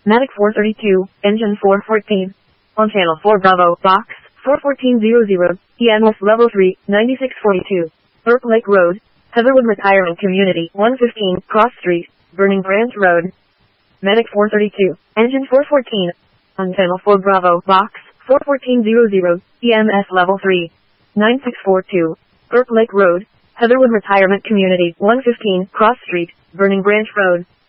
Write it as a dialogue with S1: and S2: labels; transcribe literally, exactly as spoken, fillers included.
S1: Medic four thirty-two, Engine four fourteen. On Channel four Bravo, Box four fourteen hundred, E M S Level three, ninety-six forty-two. Burke Lake Road, Heatherwood Retirement Community, one fifteen, Cross Street, Burning Branch Road. Medic four thirty-two, Engine four fourteen. On Channel four Bravo, Box four fourteen hundred, E M S Level three, ninety-six forty-two. Burke Lake Road, Heatherwood Retirement Community, one fifteen, Cross Street, Burning Branch Road.